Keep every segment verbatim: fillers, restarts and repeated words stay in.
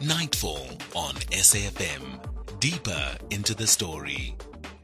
Nightfall on S A F M. Deeper into the story.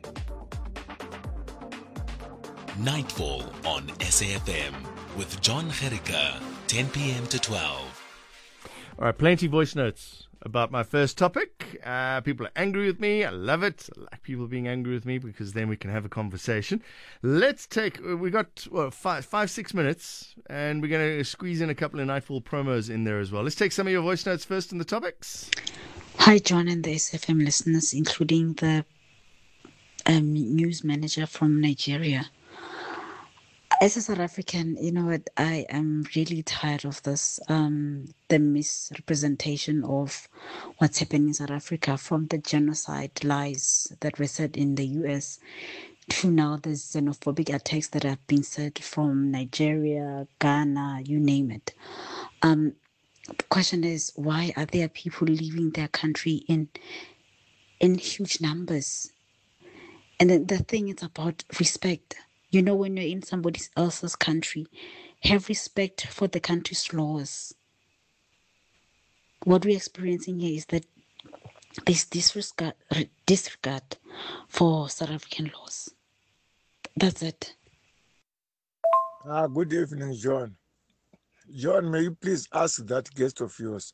Nightfall on S A F M with John Gericke, ten p.m. to twelve. All right, plenty voice notes about my first topic. Uh, people are angry with me. I love it. I like people being angry with me because then we can have a conversation. Let's take, we got well, five, five, six minutes, and we're going to squeeze in a couple of Nightfall promos in there as well. Let's take some of your voice notes first on the topics. Hi, John and the S F M listeners, including the um, news manager from Nigeria. As a South African, you know what, I am really tired of this, um, the misrepresentation of what's happening in South Africa, from the genocide lies that were said in the U S to now the xenophobic attacks that have been said from Nigeria, Ghana, you name it. Um, the question is, why are there people leaving their country in in huge numbers? And then the thing is about respect. You know, when you're in somebody else's country, have respect for the country's laws. What we're experiencing here is that there's disregard, disregard for South African laws. That's it. Ah, good evening, John. John, may you please ask that guest of yours?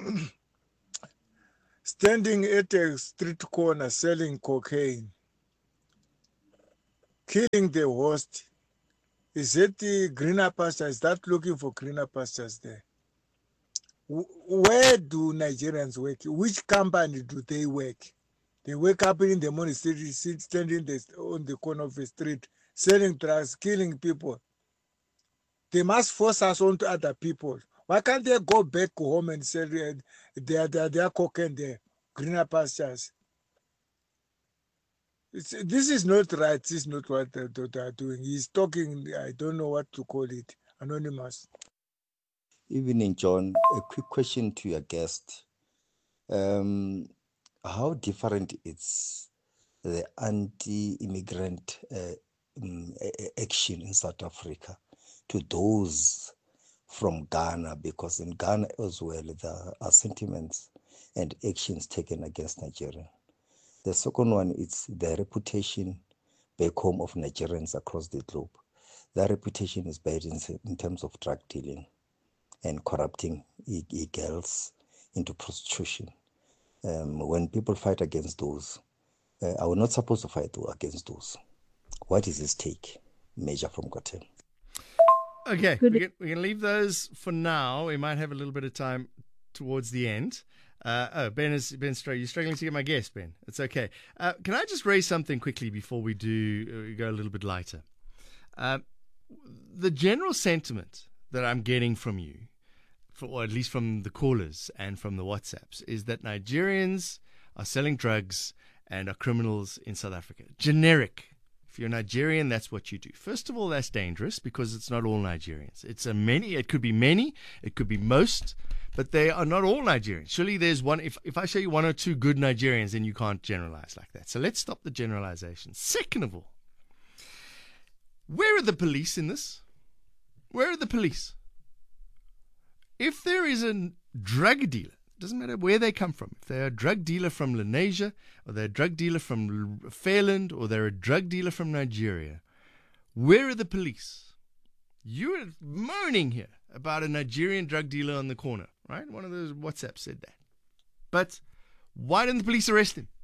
Standing at a street corner selling cocaine, killing the host, is it the greener pasture? Is that looking for greener pastures there? Where do Nigerians work? Which company do they work? They wake up in the morning, standing on the corner of the street, selling drugs, killing people. They must force us on to other people. Why can't they go back home and sell their, their, their cocaine there, greener pastures? It's, this is not right. This is not what they, they are doing. He's talking, I don't know what to call it, anonymous. Evening, John. A quick question to your guest. Um, how different is the anti-immigrant uh, um, action in South Africa to those from Ghana? Because in Ghana as well, there are sentiments and actions taken against Nigeria. The second one is the reputation back home of Nigerians across the globe. Their reputation is bad in, in terms of drug dealing and corrupting e- e- girls into prostitution. Um, when people fight against those, uh, are we not supposed to fight against those? What is his take? Major from Gauteng. Okay, we can, we can leave those for now. We might have a little bit of time towards the end. Uh, oh, Ben is Ben Stray. You're struggling to get my guess, Ben. It's okay. Uh, can I just raise something quickly before we do uh, go a little bit lighter? Uh, the general sentiment that I'm getting from you, for, or at least from the callers and from the WhatsApps, is that Nigerians are selling drugs and are criminals in South Africa. Generic. If you're Nigerian, that's what you do. First of all, that's dangerous because it's not all Nigerians. It's a many. It could be many. It could be most. But they are not all Nigerians. Surely there's one, if, if I show you one or two good Nigerians, then you can't generalize like that. So let's stop the generalization. Second of all, where are the police in this? Where are the police? If there is a drug dealer, doesn't matter where they come from, if they're a drug dealer from Lenasia, or they're a drug dealer from Fairland, or they're a drug dealer from Nigeria, where are the police? You are moaning here about a Nigerian drug dealer on the corner. Right? One of those WhatsApps said that. But why didn't the police arrest him?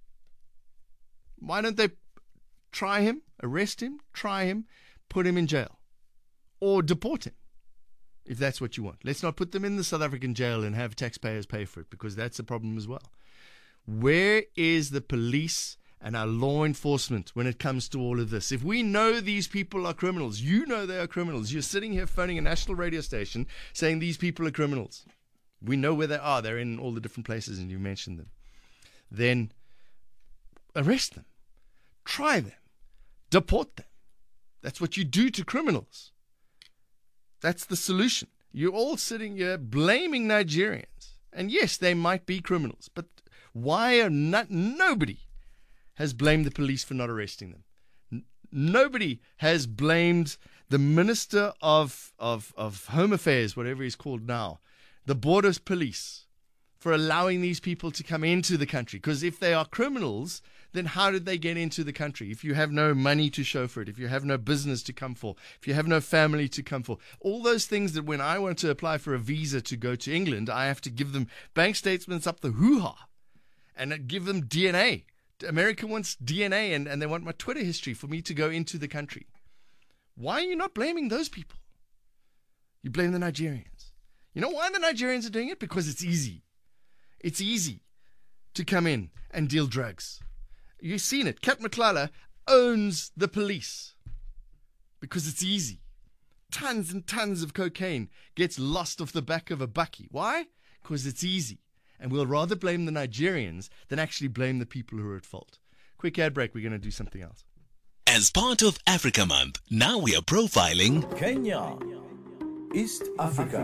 Why don't they try him, arrest him, try him, put him in jail? Or deport him, if that's what you want. Let's not put them in the South African jail and have taxpayers pay for it, because that's a problem as well. Where is the police and our law enforcement when it comes to all of this? If we know these people are criminals, you know they are criminals. You're sitting here phoning a national radio station saying these people are criminals. We know where they are. They're in all the different places, and you mentioned them. Then arrest them. Try them. Deport them. That's what you do to criminals. That's the solution. You're all sitting here blaming Nigerians. And yes, they might be criminals. But why are not, nobody has blamed the police for not arresting them. N- nobody has blamed the Minister of, of, of Home Affairs, whatever he's called now, the Borders Police, for allowing these people to come into the country. Because if they are criminals, then how did they get into the country? If you have no money to show for it, if you have no business to come for, if you have no family to come for, all those things that when I want to apply for a visa to go to England, I have to give them bank statements up the hoo-ha and give them D N A. America wants D N A and, and they want my Twitter history for me to go into the country. Why are you not blaming those people? You blame the Nigerians. You know why the Nigerians are doing it? Because it's easy. It's easy to come in and deal drugs. You've seen it. Kat Maklala owns the police because it's easy. Tons and tons of cocaine gets lost off the back of a bakkie. Why? Because it's easy. And we'll rather blame the Nigerians than actually blame the people who are at fault. Quick ad break. We're going to do something else. As part of Africa Month, now we are profiling Kenya, East Africa.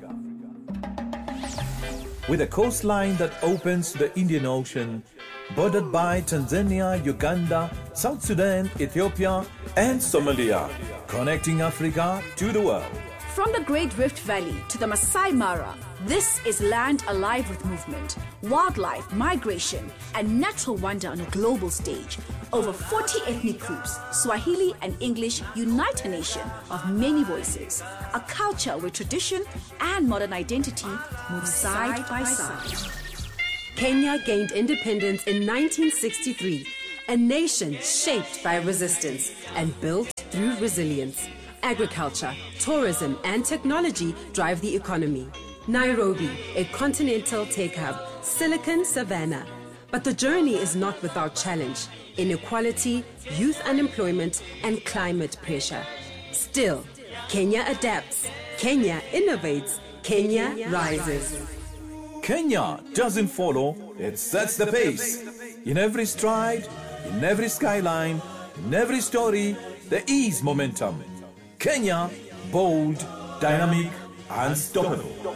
With a coastline that opens to the Indian Ocean, bordered by Tanzania, Uganda, South Sudan, Ethiopia, and Somalia, connecting Africa to the world. From the Great Rift Valley to the Masai Mara, this is land alive with movement, wildlife, migration, and natural wonder on a global stage. Over forty ethnic groups, Swahili and English, unite a nation of many voices. A culture where tradition and modern identity move side by side. Kenya gained independence in nineteen sixty-three, a nation shaped by resistance and built through resilience. Agriculture, tourism, and technology drive the economy. Nairobi, a continental tech hub, Silicon Savannah. But the journey is not without challenge: inequality, youth unemployment, and climate pressure. Still, Kenya adapts, Kenya innovates, Kenya rises. Kenya doesn't follow, it sets the pace. In every stride, in every skyline, in every story, there is momentum. Kenya, bold, dynamic, unstoppable.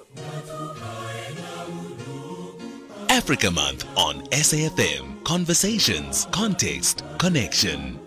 Africa Month on S A F M. Conversations, context, connection.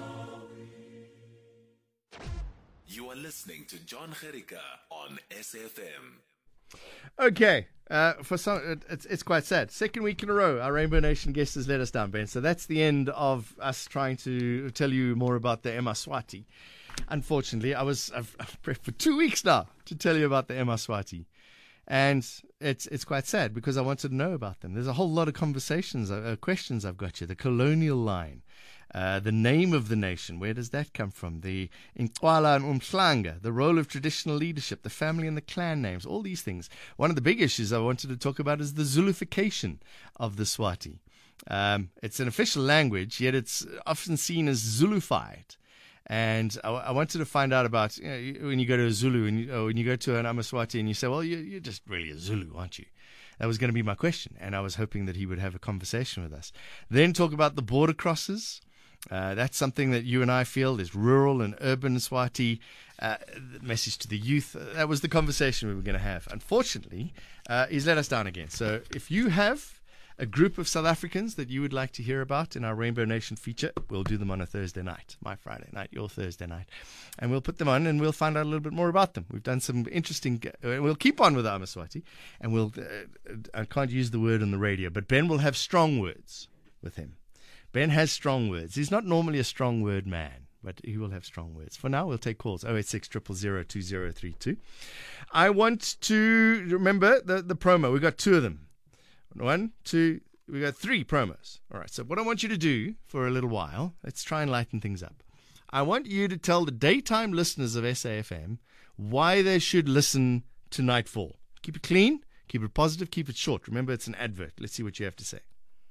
You are listening to John Gericka on S A F M. Okay, uh, for some, it, it's it's quite sad. Second week in a row, our Rainbow Nation guest has let us down, Ben. So that's the end of us trying to tell you more about the eMaSwati. Unfortunately, I was I've, I've prepped for two weeks now to tell you about the eMaSwati, and it's it's quite sad because I wanted to know about them. There's a whole lot of conversations, uh, questions I've got you. The colonial line, uh, the name of the nation, where does that come from? The Inkwala and Umhlanga, the role of traditional leadership, the family and the clan names, all these things. One of the big issues I wanted to talk about is the Zulufication of the Swati. Um, it's an official language, yet it's often seen as Zulufied. And I, I wanted to find out about, you know, when you go to a Zulu and you, or when you go to an eMaSwati and you say, well, you, you're just really a Zulu, aren't you? That was going to be my question. And I was hoping that he would have a conversation with us. Then talk about the border crosses. Uh, that's something that you and I feel is rural and urban Swati. Uh, the message to the youth. Uh, that was the conversation we were going to have. Unfortunately, uh, he's let us down again. So if you have a group of South Africans that you would like to hear about in our Rainbow Nation feature, we'll do them on a Thursday night, my Friday night, your Thursday night. And we'll put them on and we'll find out a little bit more about them. We've done some interesting, uh, we'll keep on with our eMaSwati, and we'll, uh, I can't use the word on the radio, but Ben will have strong words with him. Ben has strong words. He's not normally a strong word man, but he will have strong words. For now, we'll take calls, oh eight six, zero zero zero, two zero three two. I want to remember the, the promo. We've got two of them. One, two, we got three promos. All right, so what I want you to do for a little while, let's try and lighten things up. I want you to tell the daytime listeners of S A F M why they should listen to Nightfall. Keep it clean, keep it positive, keep it short. Remember, it's an advert. Let's see what you have to say.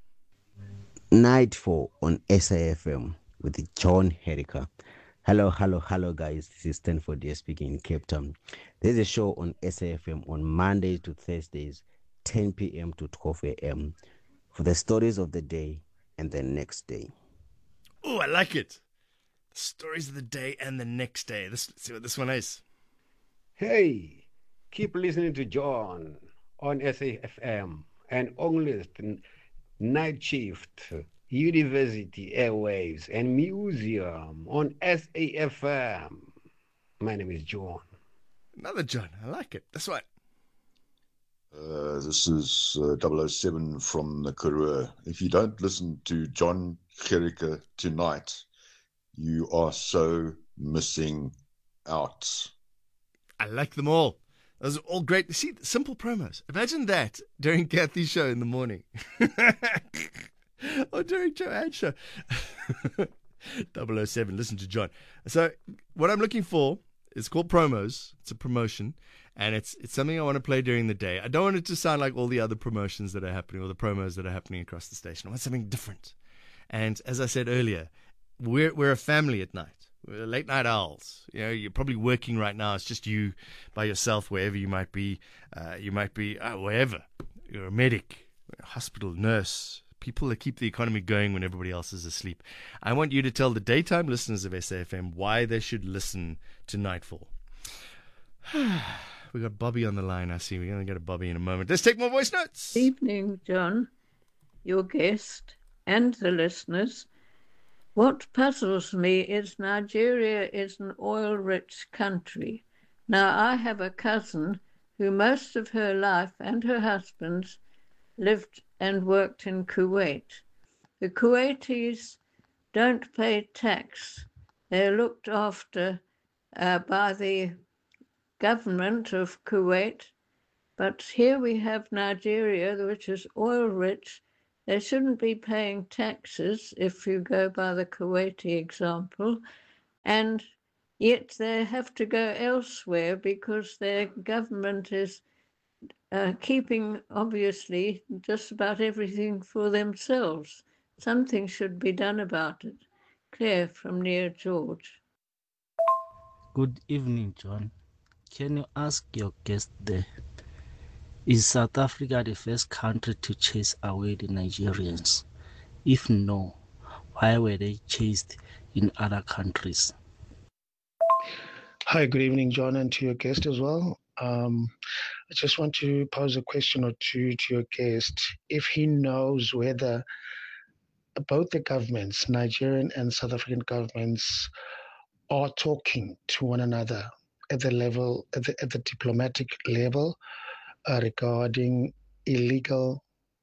Nightfall on S A F M with John Gericka. Hello, hello, hello, guys. This is Stanford here speaking in Cape Town. There's a show on S A F M on Mondays to Thursdays, ten p.m. to twelve a.m. for the stories of the day and the next day. Oh, I like it. The stories of the day and the next day. Let's, let's see what this one is. Hey, keep listening to John on S A F M and only Night Shift, University Airwaves and Museum on S A F M. My name is John. Another John. I like it. That's right. Uh, Uh, this is uh, double oh seven from the Karoo. If you don't listen to John Gericke tonight, you are so missing out. I like them all. Those are all great. See, simple promos. Imagine that during Kathy's show in the morning. Or during Joanne's show. double oh seven, listen to John. So what I'm looking for is called promos. It's a promotion. And it's it's something I want to play during the day. I don't want it to sound like all the other promotions that are happening or the promos that are happening across the station. I want something different. And as I said earlier, we're we're a family at night. We're late night owls. You know, you're probably working right now. It's just you by yourself, wherever you might be. Uh, you might be uh, wherever. You're a medic, a hospital nurse, people that keep the economy going when everybody else is asleep. I want you to tell the daytime listeners of S A F M why they should listen to Nightfall. We got Bobby on the line. I see. We're going to go to Bobby in a moment. Let's take more voice notes. Evening, John, your guest, and the listeners. What puzzles me is Nigeria is an oil-rich country. Now, I have a cousin who most of her life and her husband's lived and worked in Kuwait. The Kuwaitis don't pay tax. They're looked after uh, by the government of Kuwait. But here we have Nigeria, which is oil-rich. They shouldn't be paying taxes, if you go by the Kuwaiti example, and yet they have to go elsewhere because their government is uh, keeping, obviously, just about everything for themselves. Something should be done about it. Claire from near George. Good evening, John. Can you ask your guest there? Is South Africa the first country to chase away the Nigerians? If no, why were they chased in other countries? Hi, good evening, John, and to your guest as well. Um, I just want to pose a question or two to your guest. If he knows whether both the governments, Nigerian and South African governments, are talking to one another at the level, at the, at the diplomatic level, Uh, regarding illegal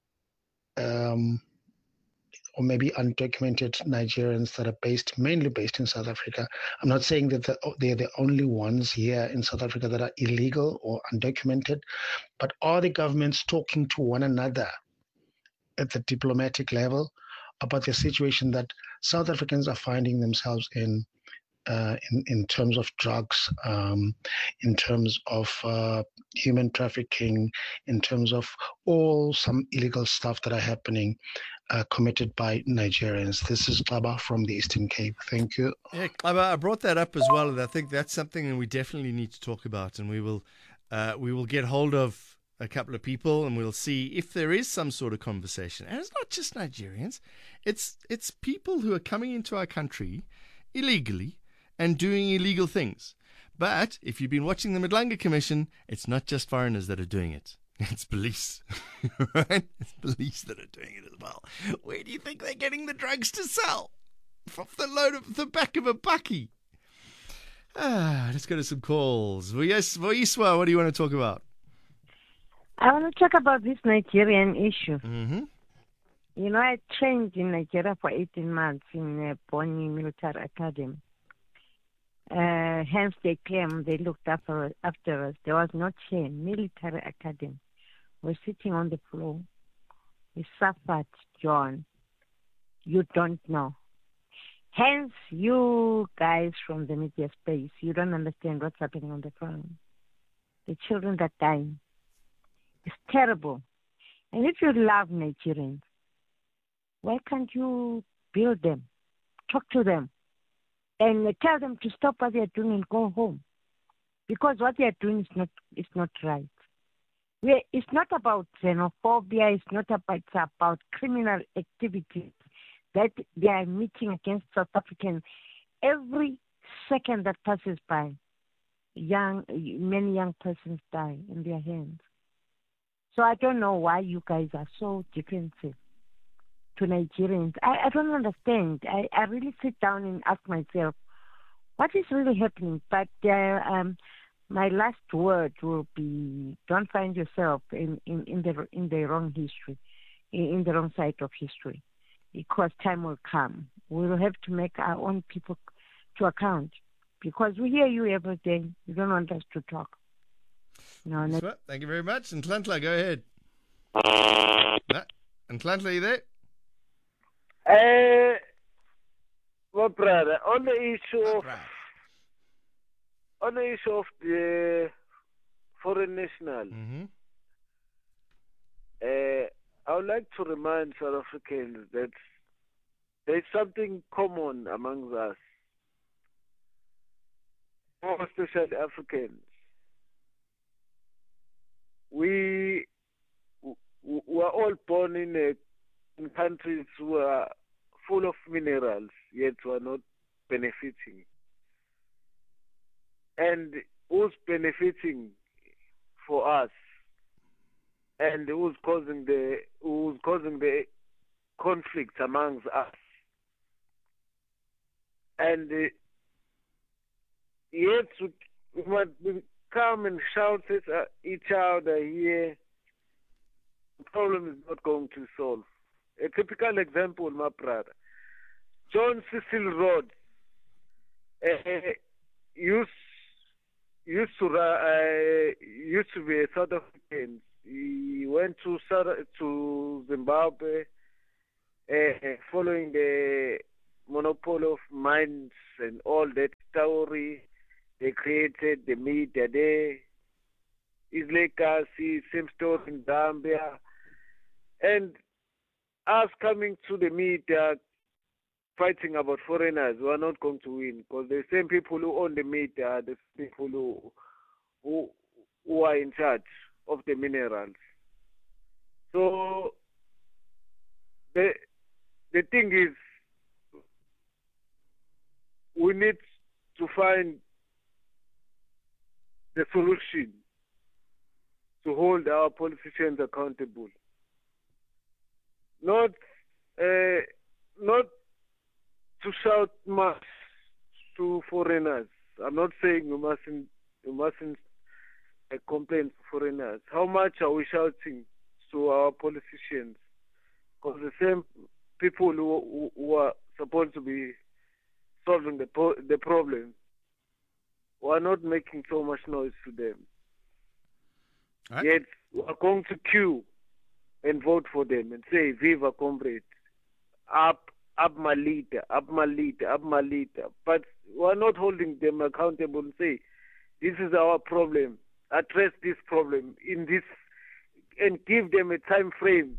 um, or maybe undocumented Nigerians that are based, mainly based in South Africa. I'm not saying that the, they're the only ones here in South Africa that are illegal or undocumented, but are the governments talking to one another at the diplomatic level about the situation that South Africans are finding themselves in? Uh, in, in terms of drugs, um, in terms of uh, human trafficking, in terms of all some illegal stuff that are happening uh, committed by Nigerians. This is Klaba from the Eastern Cape. Thank you. Yeah, Klaba, I brought that up as well, and I think that's something that we definitely need to talk about, and we will, uh, we will get hold of a couple of people, and we'll see if there is some sort of conversation. And it's not just Nigerians; it's it's people who are coming into our country illegally and doing illegal things. But if you've been watching the Madlanga Commission, it's not just foreigners that are doing it. It's police. Right? It's police that are doing it as well. Where do you think they're getting the drugs to sell? From the load of the back of a bakkie. Ah, let's go to some calls. Yes, Voiswa, what do you want to talk about? I want to talk about this Nigerian issue. Mm-hmm. You know, I trained in Nigeria for eighteen months in uh, Bonny Military Academy. Uh, hence, they claim they looked after, after us. There was no chain. Military academy. We're sitting on the floor. We suffered, John. You don't know. Hence, you guys from the media space, you don't understand what's happening on the ground. The children that are dying. It's terrible. And if you love Nigerians, why can't you build them? Talk to them. And tell them to stop what they're doing and go home, because what they're doing is not is not right. We're, it's not about xenophobia. It's not about it's about criminal activities that they are meeting against South Africans. Every second that passes by, young many young persons die in their hands. So I don't know why you guys are so defensive to Nigerians. I, I don't understand. I, I really sit down and ask myself, what is really happening? But uh, um, my last word will be: don't find yourself in, in, in the in the wrong history, in, in the wrong side of history, because time will come. We will have to make our own people to account, because we hear you every day. You don't want us to talk. No, no. Well, thank you very much. And Tlantla, go ahead. And Tlantla, are you there? Uh, well, brother, on the issue of on the issue of the foreign national, mm-hmm. uh, I would like to remind South Africans that there is something common among us, more especially Africans. We were all born in, a, in countries who are full of minerals, yet we are not benefiting. And who's benefiting for us, and who's causing the who's causing the conflict amongst us, and uh, yet we, we come and shout at each other here. The problem is not going to solve. A typical example, my brother, John Cecil Rhodes uh, used used to uh, used to be a South African. He went to South, to Zimbabwe uh, following the monopoly of mines and all that story. They created the media there. His legacy, same story in Zambia. And us coming to the media fighting about foreigners, we are not going to win, because the same people who own the media are the people who, who, who are in charge of the minerals. So the the thing is, we need to find the solution to hold our politicians accountable. Not uh, not to shout much to foreigners. I'm not saying you mustn't you mustn't uh, complain to foreigners. How much are we shouting to our politicians? Because the same people who, who, who are supposed to be solving the po- the problem, we are not making so much noise to them. Right. Yet we are going to queue and vote for them and say, "Viva comrade, up, up my leader, up my leader, up my leader." But we are not holding them accountable and say, "This is our problem. Address this problem in this," and give them a time frame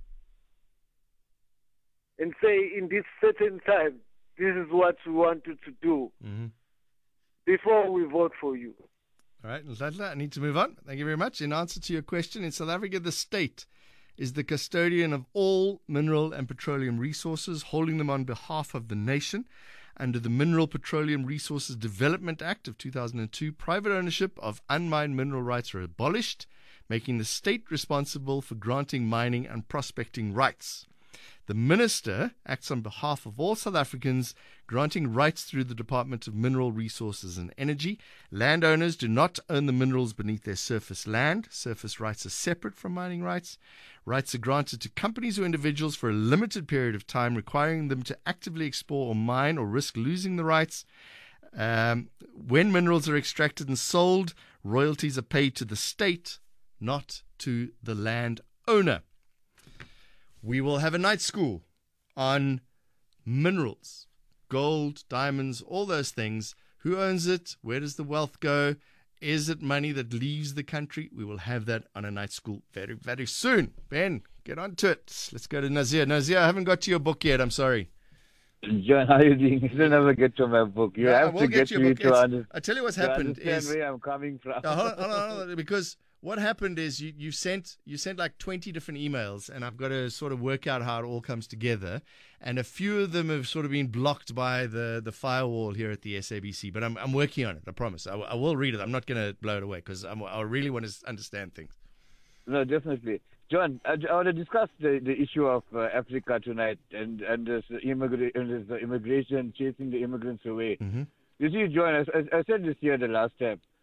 and say, "In this certain time, this is what we want you to do mm-hmm. before we vote for you." All right, Ntlatla, I need to move on. Thank you very much. In answer to your question, in South Africa, the state is the custodian of all mineral and petroleum resources, holding them on behalf of the nation. Under the Mineral Petroleum Resources Development Act of two thousand two, private ownership of unmined mineral rights are abolished, making the state responsible for granting mining and prospecting rights. The minister acts on behalf of all South Africans, granting rights through the Department of Mineral Resources and Energy. Landowners do not own the minerals beneath their surface land. Surface rights are separate from mining rights. Rights are granted to companies or individuals for a limited period of time, requiring them to actively explore or mine or risk losing the rights. Um, when minerals are extracted and sold, royalties are paid to the state, not to the landowner. We will have a night school on minerals, gold, diamonds, all those things. Who owns it? Where does the wealth go? Is it money that leaves the country? We will have that on a night school very, very soon. Ben, get on to it. Let's go to Nazir. Nazir, I haven't got to your book yet. I'm sorry. John, how are you doing? You'll never get to my book. You no, have to get, get to me to understand. I tell you what's happened is where I'm coming from. No, hold on, hold on, hold on, because what happened is you, you sent you sent like twenty different emails, and I've got to sort of work out how it all comes together. And a few of them have sort of been blocked by the, the firewall here at the S A B C. But I'm I'm working on it. I promise. I, I will read it. I'm not going to blow it away because I really want to understand things. No, definitely. John, I, I want to discuss the, the issue of uh, Africa tonight and and this, immigra- and this uh, immigration, chasing the immigrants away. Mm-hmm. You see, John, I, I said this here the last time.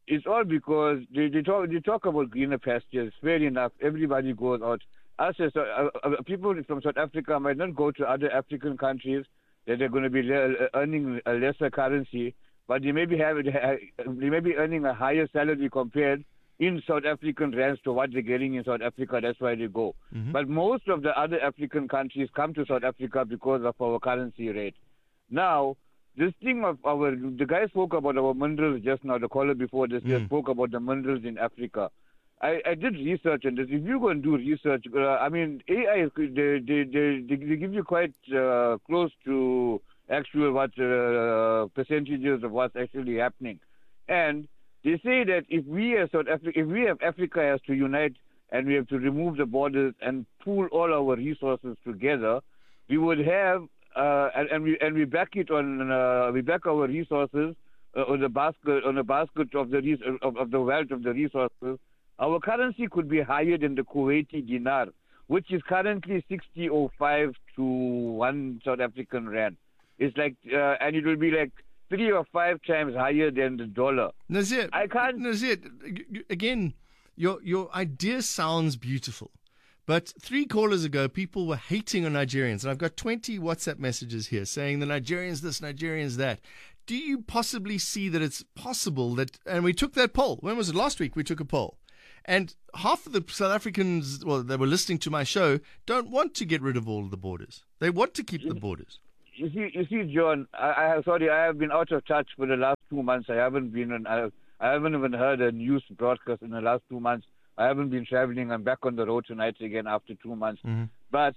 it's all because they, they talk they talk about greener pastures. Fair enough, everybody goes out. Us as uh, uh, people from South Africa might not go to other African countries that they're going to be le- earning a lesser currency, but they may be having they may be earning a higher salary compared in South African rands to what they're getting in South Africa. That's why they go. Mm-hmm. But most of the other African countries come to South Africa because of our currency rate. Now, this thing of our, the guy spoke about our minerals just now, the caller before this mm. just spoke about the minerals in Africa. I, I did research on this. If you go and do research, uh, I mean, A I, they, they, they, they give you quite uh, close to actual what uh, percentages of what's actually happening. And they say that if we as South Africa, if we have Africa has to unite and we have to remove the borders and pool all our resources together, we would have uh, and, and we and we back it on uh, we back our resources uh, on the basket on the basket of the res- of, of the wealth of the resources. Our currency could be higher than the Kuwaiti dinar, which is currently sixty oh five to one South African rand. It's like uh, and it will be like three or five times higher than the dollar. Nazir, I can't. Nazir, again, your your idea sounds beautiful, but three callers ago, people were hating on Nigerians, and I've got twenty WhatsApp messages here saying the Nigerians this, Nigerians that. Do you possibly see that it's possible that? And we took that poll. When was it? Last week we took a poll, and half of the South Africans, well, they were listening to my show, don't want to get rid of all of the borders. They want to keep the borders. You see, you see, John. I, I sorry, I have been out of touch for the last two months. I haven't been, on, I, I haven't even heard a news broadcast in the last two months. I haven't been traveling. I'm back on the road tonight again after two months. Mm-hmm. But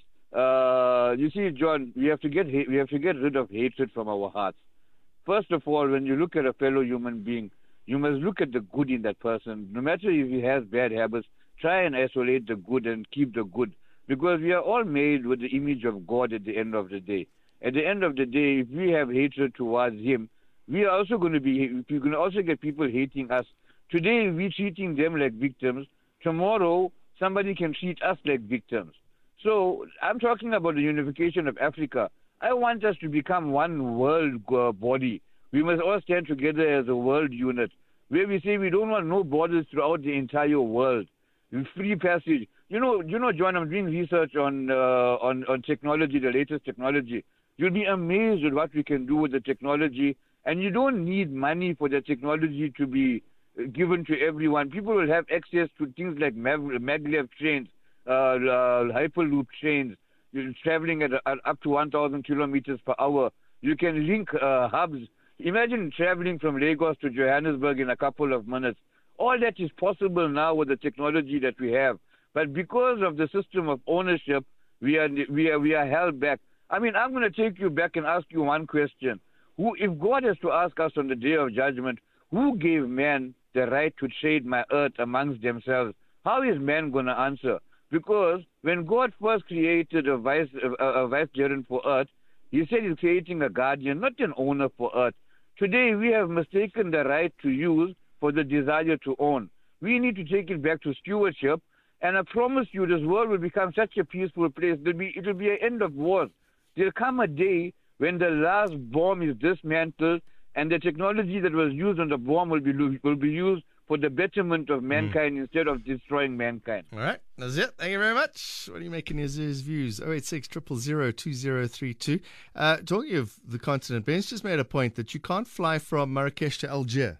uh, you see, John, we have to get we have to get rid of hatred from our hearts. First of all, when you look at a fellow human being, you must look at the good in that person. No matter if he has bad habits, try and isolate the good and keep the good, because we are all made with the image of God at the end of the day. At the end of the day, if we have hatred towards him, we are also going to be, we're going to also get people hating us. Today, we're treating them like victims. Tomorrow, somebody can treat us like victims. So, I'm talking about the unification of Africa. I want us to become one world uh, body. We must all stand together as a world unit, where we say we don't want no borders throughout the entire world. Free passage. You know, you know, John, I'm doing research on, uh, on, on technology, the latest technology. You'll be amazed at what we can do with the technology, and you don't need money for the technology to be given to everyone. People will have access to things like mag- maglev trains, uh, uh, hyperloop trains, traveling at, at up to one thousand kilometers per hour. You can link uh, hubs. Imagine traveling from Lagos to Johannesburg in a couple of minutes. All that is possible now with the technology that we have. But because of the system of ownership, we are we are we are held back. I mean, I'm going to take you back and ask you one question. Who, if God has to ask us on the day of judgment, who gave man the right to trade my earth amongst themselves? How is man going to answer? Because when God first created a vice a, a vicegerent for earth, he said he's creating a guardian, not an owner for earth. Today, we have mistaken the right to use for the desire to own. We need to take it back to stewardship, and I promise you this world will become such a peaceful place. It'll be, it'll be an end of wars. There'll come a day when the last bomb is dismantled and the technology that was used on the bomb will be will be used for the betterment of mankind mm. instead of destroying mankind. All right, that's it. Thank you very much. What are you making his, his views? oh eight six, zero zero zero, two zero three two. Uh, talking of the continent, Ben's just made a point that you can't fly from Marrakesh to Algiers.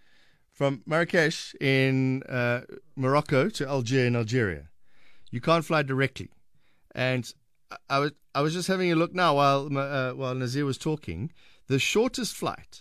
From Marrakesh in uh, Morocco to Algiers in Algeria. You can't fly directly. And I was I was just having a look now while uh, while Nazir was talking. The shortest flight,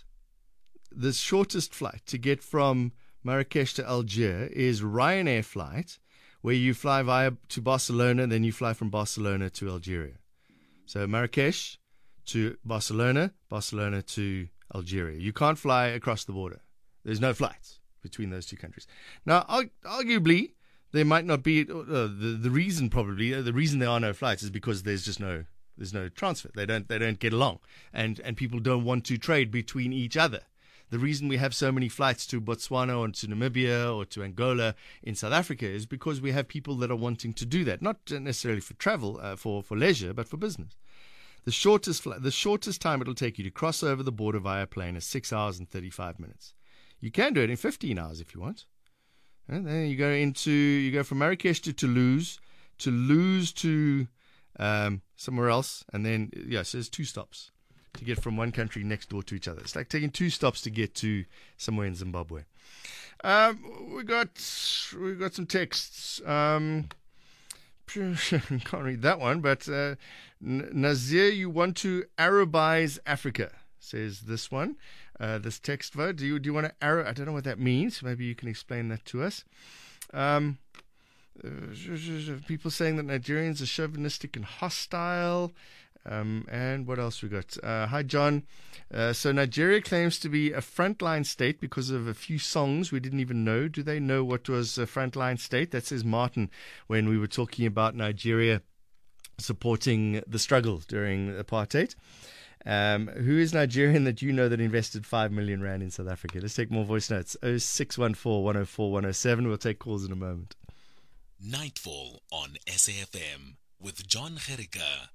the shortest flight to get from Marrakesh to Algiers is Ryanair flight, where you fly via to Barcelona, and then you fly from Barcelona to Algeria. So Marrakesh to Barcelona, Barcelona to Algeria. You can't fly across the border. There's no flights between those two countries. Now, arguably, there might not be uh, the the reason probably uh, the reason there are no flights is because there's just no there's no transfer. They don't they don't get along, and and people don't want to trade between each other. The reason we have so many flights to Botswana or to Namibia or to Angola in South Africa is because we have people that are wanting to do that, not necessarily for travel, uh, for for leisure, but for business. The shortest flight, the shortest time it'll take you to cross over the border via plane is six hours and thirty-five minutes. You can do it in fifteen hours if you want. And then you go into, you go from Marrakesh to Toulouse, Toulouse to um, somewhere else, and then, yeah, so there's two stops to get from one country next door to each other. It's like taking two stops to get to somewhere in Zimbabwe. Um, we got we got some texts. Um, can't read that one, but uh, Nazir, you want to Arabize Africa, says this one. Uh, this text vote. Do you do you want to Arab? I don't know what that means. Maybe you can explain that to us. Um, uh, people saying that Nigerians are chauvinistic and hostile. Um, and what else we got? Uh, hi, John. Uh, so Nigeria claims to be a frontline state because of a few songs we didn't even know. Do they know what was a frontline state? That says Martin when we were talking about Nigeria supporting the struggle during apartheid. Um, who is Nigerian that you know that invested five million rand in South Africa? Let's take more voice notes. oh six one four, one oh four, one oh seven. We'll take calls in a moment. Nightfall on S A F M with John Gericka.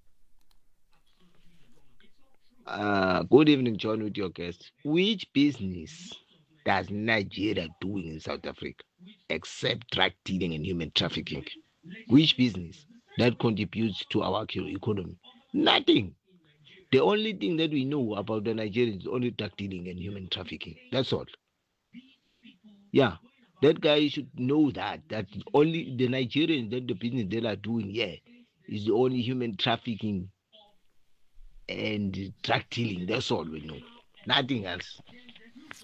Uh, good evening, John, with your guest. Which business does Nigeria doing in South Africa except drug dealing and human trafficking? Which business that contributes to our economy? Nothing. The only thing that we know about the Nigerians is only drug dealing and human trafficking. That's all. Yeah, that guy should know that, that only the Nigerians, that the business they are doing here is the only human trafficking and drug dealing. That's all we know. Nothing else.